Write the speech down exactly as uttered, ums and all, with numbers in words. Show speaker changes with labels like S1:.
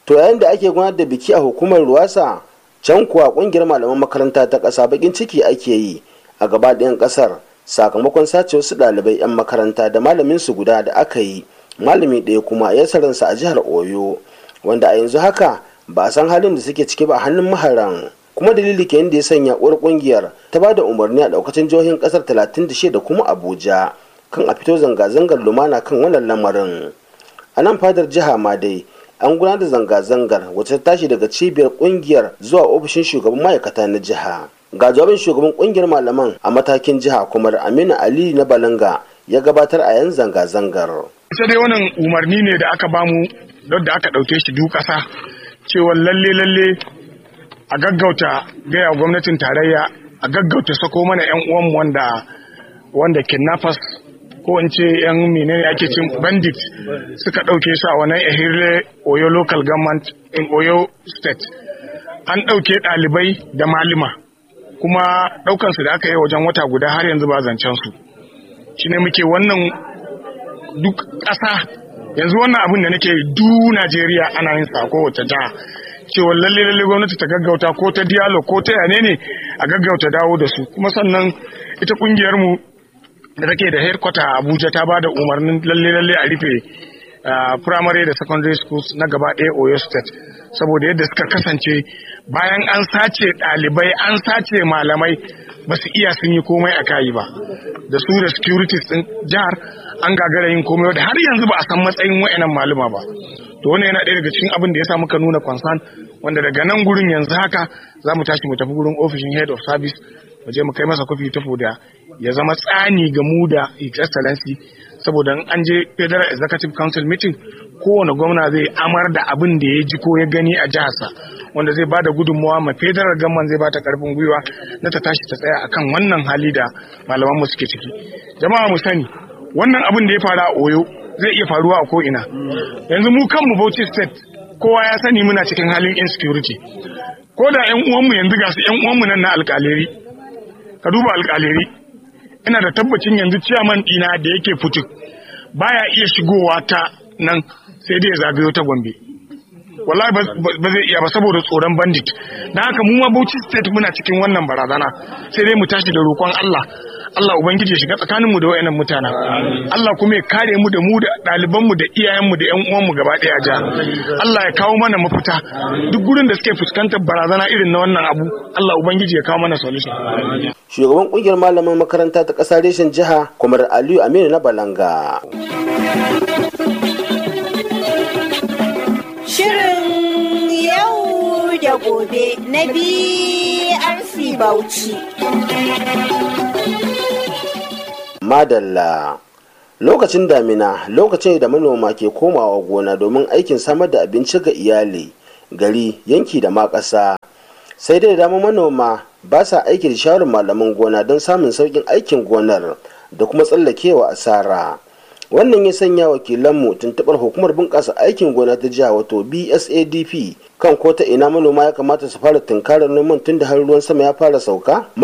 S1: To yayin da ake gudanar da biki a hukumar Ruwasa, can kuwa kungiyar malaman makaranta ta ƙasa bakin ciki ake yi a gaba ɗayan ƙasar sakamakon sace wasu ɗalibai 'yan makaranta da malamin su guda da aka yi, malami ɗaya kuma ya saransa a jihar Oyo, wanda a yanzu haka ba a san halin da suke ciki ba a hannun maharan. Kuma dalili ke da ya sanya uwar kungiyar ta ba da umarni a daukacin jihohin ƙasar talatin da shida da kuma Abuja kan a fito zanga-zangar lumana kan wannan lamarin. A nan fadar jiha ma dai an gudanar da zanga-zangar wacce ta tashi daga cibiyar kungiyar zuwa ofishin shugaban ma'aikata na jiha. Ga jawabin shugaban kungiyar malaman a matakin jiha kuma Aminu Ali na Balanga ya gabatar a yan zanga-zangar.
S2: Ita dai wannan umarni ne da aka bamu don da aka ɗauke shi duk ƙasa cewa lalle lalle a gaggauta gaya gwamnatin tarayya a gaggauta sako mana yan uwanmu wanda wanda kidnappers ko in ce yan menene ake cin bandit suka ɗauke su a wannan Ehirle Oyo local government in Oyo state. An ɗauke ɗalibai da malima kuma ɗaukansu da aka yi wajen wata guda har yanzu ba zancen su. Shine muke wannan duk ƙasa yanzu wannan abin da nake du Najeriya ana yin sa kowace jiha cewa lalle lalle gwamnati ta gaggauta ko ta dialogue ko ta yane ne a gaggauta dawo da su. Kuma sannan ita kungiyar mu da take da headquarter a Abuja ta bada umarnin lalle lalle a rufe primary da secondary schools na gaba ɗaya Oyo state saboda yadda suka kasance bayan an sace ɗalibai an sace malamai ba su iya sun yi komai a kayi ba da su da securities din jihar an gagara yin komai da har yanzu ba a san matsayin wa'annan maluma ba. To wannan yana ɗaya daga cikin abin da ya sa muka nuna concern wanda daga nan gurin yanzu haka za mu tashi mu tafi gurin ofishin head of service mu je mu kai masa kofi ta da ya zama tsani ga mu da his excellency saboda an je federal executive council meeting kowane gwamna zai amar da abin da ya ji ko ya gani a jiharsa wanda zai bada gudunmawa ma federal government zai bata karfin gwiwa na ta tashi ta tsaya akan wannan hali da malaman mu suke ciki. Jama'a mu sani wannan abin da ya faru a Oyo zai iya faruwa a ko'ina. Yanzu mu kanmu Bauchi state kowa ya sani muna cikin halin insecurity. Ko da ƴan uwanmu yanzu ga su ƴan uwanmu nan na alƙaleri. Ka duba alƙaleri. Ina da tabbacin yanzu ciyaman ɗina da yake fituk baya iya shigowa ta nan sai dai ya zagayo ta Gombe. Wallahi ba zai iya ba saboda tsoron bandit. Dan haka mu ma Bauchi state muna cikin wannan barazana. Sai dai mu tashi da roƙon Allah. Allah Ubangiji ya shiga tsakaninmu da wayannan mutanen. Allah kuma ya kare mu da mu da ɗalibanmu da iyayenmu da ƴan uwanmu gaba ɗaya a jiha. Allah ya kawo mana mafita. Duk gurin da suke fuskantar barazana irin na wannan abu, Allah Ubangiji ya kawo mana solution.
S1: Shugaban kungiyar malaman makaranta ta ƙasa reshen jiha, Kwamar Aliyu Aminu na Balanga.
S3: Shirin yau da gobe na B R C Bauchi.
S1: Madalla. Lokacin damina lokacin da manoma ke komawa gona domin aikin samar da abinci ga iyali, gari, yanki da ma ƙasa. Sai dai dama manoma ba sa aiki da shawarar malaman gona don samun sauƙin aikin gonar da kuma tsallakewa asara. Wannan ya sanya wakilanmu tuntuɓar hukumar bunƙasa aikin gona ta jiha wato B S A D P kan ko ta ina manoma ya kamata su fara tunkarar noman tun da har ruwan sama ya fara sauka.